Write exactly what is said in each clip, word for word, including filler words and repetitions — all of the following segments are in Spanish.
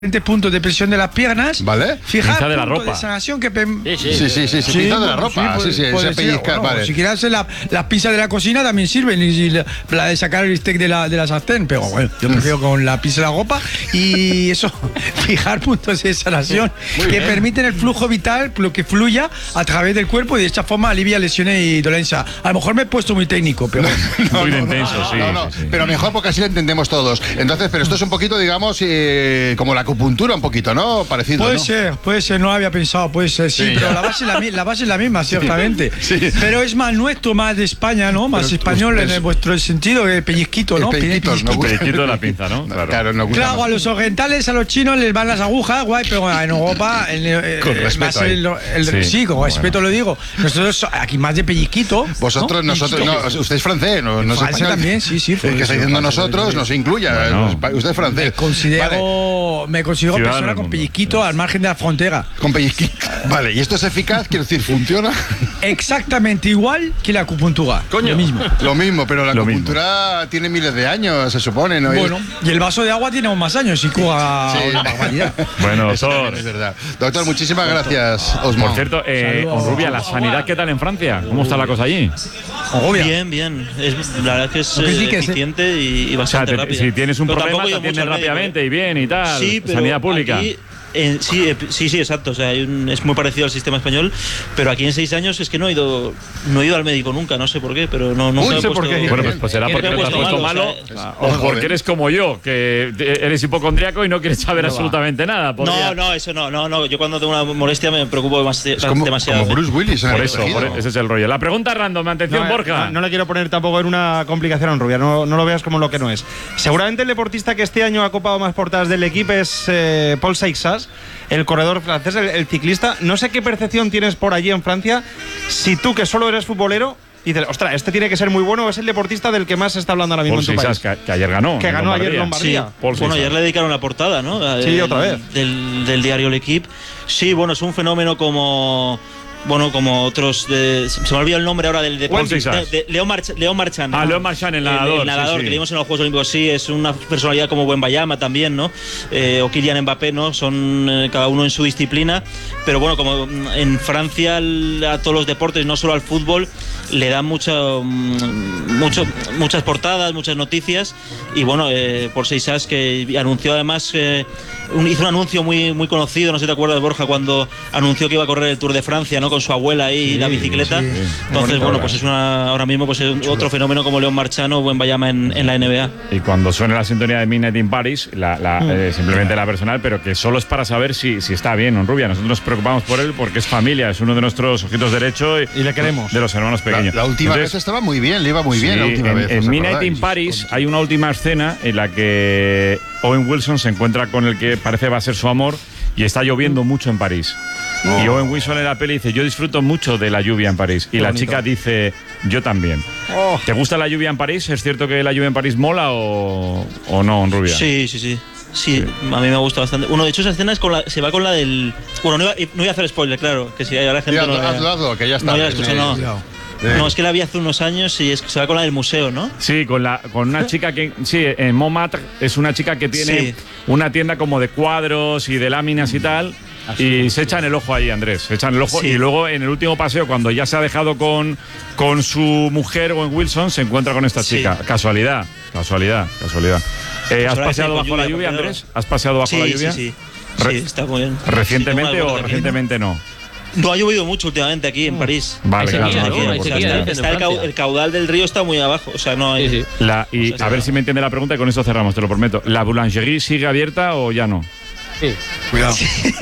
puntos de presión de las piernas, ¿vale? Fijar pinza de la puntos ropa. de sanación que sí, sí, sí, sí, sí, sí, pinza de la ropa, sí, sí, ese pellizcar, bueno, vale. Si quieres hacer la, las pinzas de la cocina también sirven, y la, la de sacar el steak de la, de la sartén, pero bueno, yo prefiero con la pinza de la ropa y eso, fijar puntos de sanación Muy que bien. permiten el flujo vital, lo que fluya a través del cuerpo y de esta forma alivia lesiones y dolencia. A lo mejor me he puesto muy técnico, pero Muy intenso, sí. No, no, sí, sí. pero mejor porque así lo entendemos todos. Entonces, pero esto es un poquito, digamos, eh, como la acupuntura un poquito, ¿no? Parecido, puede ¿no? ser, puede ser, no lo había pensado, puede ser, sí, Sí, pero ya. la base, es la, mi- la base es la misma, ciertamente. Sí. Pero es más nuestro, más de España, ¿no? Más Pero español es- en el vuestro sentido, el pellizquito, ¿no? El pellizquito, Pellizquito. no gusta. Pellizquito de la pinza, ¿no? No, Claro. Claro, no gusta. Claro, a los orientales, a los chinos les van las agujas, guay, pero en Europa, el, eh, Con eh, respeto más ahí. el, el- Sí, sí, con bueno. respeto lo digo. Nosotros aquí más de pellizquito. Vosotros, ¿no? nosotros, no, usted es francés, no, no es Francia español. también, sí, sí. Es que está sí, diciendo Francia, nosotros, sí, sí. no se incluya. Bueno. Usted es francés. Me considero, Vale, me considero Ciudadano persona del con mundo. pellizquito al margen de la frontera. con pellizquito. Vale, ¿y esto es eficaz? Quiero decir, ¿funciona? Exactamente igual que la acupuntura. Lo mismo. Lo mismo, pero la Lo mismo. acupuntura tiene miles de años, se supone, ¿no? Bueno, y el vaso de agua tiene aún más años y cura Sí. una barbaridad. Bueno, Eso doctor. también es verdad. Doctor, muchísimas gracias, Osmond. Por cierto, eh, Saludos. Onrubia, la sanidad, ¿qué tal en Francia? ¿Cómo está la cosa allí? Obvio. Bien, bien. Es, la verdad es que es No eh, critiques, ¿eh? eficiente y, y O sea, bastante te- rápida. si tienes un Pero problema, tampoco te he ido mucho atienden al médico, rápidamente ¿eh? y bien y tal. Sí, pero Sanidad pública. aquí, eh, sí, eh, sí, sí, exacto. O sea, hay un- es muy parecido al sistema español, pero aquí en seis años es que no he ido, no he ido al médico nunca, no sé por qué, pero no, no Uy, me no he sé por puesto- qué. Bueno, pues, pues será que porque me he te has puesto malo, o sea, o es- porque eres como yo, que te- eres hipocondriaco y no quieres saber absolutamente nada. Podría- No, no, eso no, no, no. Yo cuando tengo una molestia me preocupo demasi- Es como, demasiado. como Bruce Willis en Por el eso, Protegido. por- ese es el rollo. La pregunta random, atención, No, Borja. No, no le quiero poner tampoco en una complicación a un Rubia, no, no lo veas como lo que no es. Seguramente el deportista que este año ha copado más portadas del equipo es eh, Paul Seixas, el corredor francés, el, el ciclista. No sé qué percepción tienes por allí en Francia, si tú que solo eres futbolero dices, ostras, este tiene que ser muy bueno, es el deportista del que más se está hablando ahora mismo Paul en tu Seixas, país. que, que ayer ganó. Que en ganó ayer Sí, Lombardía. Paul bueno, Seixas. ayer le dedicaron la portada, ¿no? Sí, Del- otra vez. Del, del diario L'Equipe. Sí, bueno, es un fenómeno como. Bueno, como otros. De, se me ha olvidado el nombre ahora del de, Paul de, Seixas. de León, March, León Marchand. Ah, ¿no? León Marchand, el nadador, El, nadador sí, sí. que vimos en los Juegos Olímpicos, sí, es una personalidad como Wembayama también, ¿no? Eh, o Kylian Mbappé, ¿no? Son eh, cada uno en su disciplina. Pero bueno, como mm, en Francia al- a todos los deportes, no solo al fútbol, le dan mucho, mm, mucho, muchas portadas, muchas noticias. Y bueno, eh, por Seixas, que anunció además, eh, un- hizo un anuncio muy, muy conocido, no sé si te acuerdas, Borja, cuando anunció que iba a correr el Tour de Francia, ¿no? Con su abuela ahí y la bicicleta. sí. Entonces, Bonito, bueno, ¿verdad? pues es una, ahora mismo pues es otro fenómeno como León Marchand o Wembayama en, en la N B A. Y cuando suene la sintonía de Midnight in Paris, la, la, eh, simplemente la personal, pero que solo es para saber si, si está bien, Onrubia. Nosotros nos preocupamos por él porque es familia, es uno de nuestros ojitos derechos y, Y le queremos. de los hermanos La, pequeños. la última Entonces, vez estaba muy bien, le iba muy bien sí, la última en, vez. en ¿os Midnight acordáis? in Paris hay una última escena en la que Owen Wilson se encuentra con el que parece va a ser su amor y está lloviendo mucho en París. Y Owen Wilson en la peli dice, yo disfruto mucho de la lluvia en París. Y Qué la bonito. chica dice, yo también. Oh. ¿Te gusta la lluvia en París? ¿Es cierto que la lluvia en París mola o, o no, Onrubia? Sí, sí, sí. Sí, a mí me gusta bastante. Bueno, de hecho, esa escena es con la, se va con la del. Bueno, no iba, no iba a hacer spoiler, claro, que si ahora la Sí, gente no. hazlo, la- hazlo, hazlo, que ya está. No, ya la escuché, Sí, no. sí. No, es que la vi hace unos años y es, se va con la del museo, ¿no? Sí, con, la, con una chica que. Sí, en Montmartre es una chica que tiene Sí. una tienda como de cuadros y de láminas y tal. Y se echan el ojo ahí, Andrés. Se echan el ojo. Sí. Y luego en el último paseo, cuando ya se ha dejado con, con su mujer, Owen Wilson, se encuentra con esta Sí. chica. Casualidad, casualidad, casualidad. Eh, ¿Has ahora paseado dice bajo con la lluvia, lluvia, porque Andrés? ¿Has paseado bajo Sí, la sí, lluvia? sí. Re- Sí, está muy bien. ¿Recientemente Sí, tengo o alguna recientemente no? No ha llovido mucho últimamente aquí en París. Vale, Hay claro. sequía, no ¿no? tiene Hay por qué sequía, ser. dicen. Está el, cau- Francia. el caudal del río está muy abajo, o sea, no hay. Sí, sí. La- y O sea, a ver sí. si me entiende la pregunta y con esto cerramos, te lo prometo. ¿La boulangerie sigue abierta o ya no? Sí. Cuidado.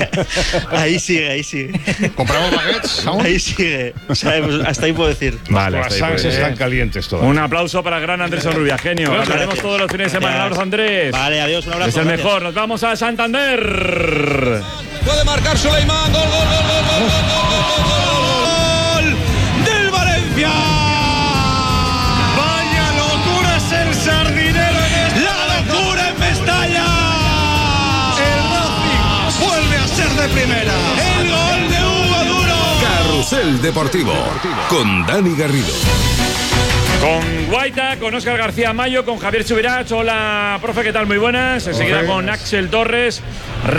Ahí sigue, ahí sigue. ¿Compramos baguettes aún? Ahí sigue. O sea, pues, hasta ahí puedo decir. Vale, hasta ahí Croissants puede ser. están calientes todos. Un aplauso para el gran Andrés Onrubia, genio. Gracias. Hablaremos todos los fines de semana. Un abrazo, Andrés. Vale, adiós, un abrazo. Es el gracias. mejor. Nos vamos a Santander. Puede marcar Suleimán. Gol, gol, gol, gol, gol, gol, gol, gol del Valencia. Vaya locura es el sardinero en este. La locura en Mestalla. El Racing vuelve a ser de primera. El gol de Hugo Duro. Carrusel Deportivo con Dani Garrido. Con Guaita, con Óscar García Mayo, con Javier Subirach. Hola, profe, ¿qué tal? Muy buenas. Enseguida con Axel Torres.